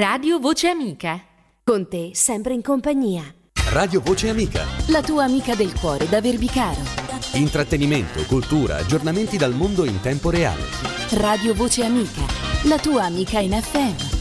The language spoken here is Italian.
Radio Voce Amica. Con te sempre in compagnia. Radio Voce Amica. La tua amica del cuore da Verbicaro. Intrattenimento, cultura, aggiornamenti dal mondo in tempo reale. Radio Voce Amica. La tua amica in FM.